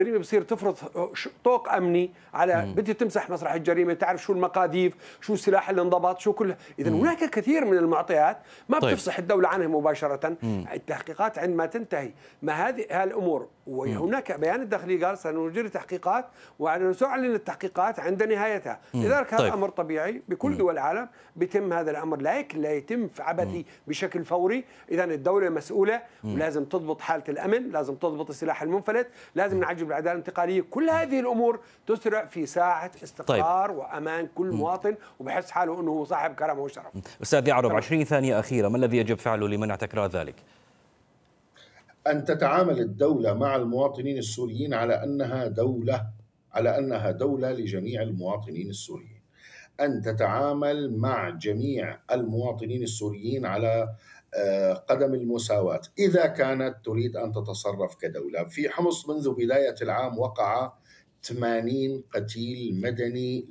الجريمه بصير تفرض طوق امني على بدي تمسح مسرح الجريمه، تعرف شو المقاذيف، شو السلاح اللي انضبط، شو كل اذا هناك كثير من المعطيات ما طيب. بتفصح الدوله عنها مباشره. التحقيقات عندما تنتهي ما هذه الامور، وهناك بيان الداخليه قال سنجري تحقيقات وسنعلن التحقيقات عند نهايتها. لذلك هذا طيب. امر طبيعي بكل دول العالم بيتم هذا الامر، لكن لا يتم عبثي بشكل فوري. اذا الدوله مسؤوله ولازم تضبط حاله الامن، لازم تضبط السلاح المنفلت، لازم نعجل بالعداله الانتقاليه. كل هذه الامور تسرع في ساعه استقرار طيب. وامان كل مواطن وبحس حاله انه هو صاحب كرامه وشرف. استاذ يعرب 20 ثانيه اخيره، ما الذي يجب فعله لمنع تكرار ذلك؟ أن تتعامل الدولة مع المواطنين السوريين على أنها دولة لجميع المواطنين السوريين، أن تتعامل مع جميع المواطنين السوريين على قدم المساواة إذا كانت تريد أن تتصرف كدولة. في حمص منذ بداية العام وقع 80 قتيل مدني،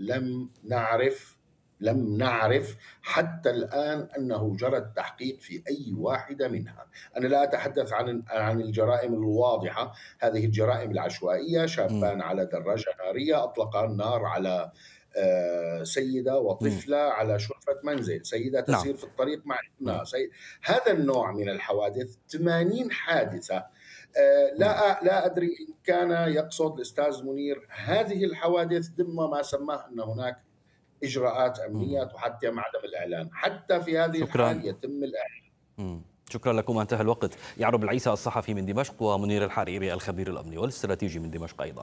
لم نعرف حتى الآن أنه جرى التحقيق في أي واحدة منها. أنا لا أتحدث عن الجرائم الواضحة، هذه الجرائم العشوائية، شابان على دراجة نارية أطلقا النار على سيدة وطفلة على شرفة منزل، سيدة تسير في الطريق مع ابنها، هذا النوع من الحوادث 80 حادثة. لا أدري إن كان يقصد الأستاذ منير هذه الحوادث ضمن ما سماه أن هناك إجراءات أمنية تحتم عدم الإعلان، حتى في هذه الحال يتم الإعلان. شكرا لكم، انتهى الوقت. يعرب العيسى الصحفي من دمشق، ومنير الحريري الخبير الأمني والاستراتيجي من دمشق أيضا.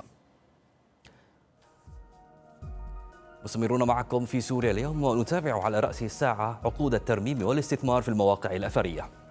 مستمرون معكم في سوريا اليوم، ونتابع على رأس الساعة عقود الترميم والاستثمار في المواقع الأثرية.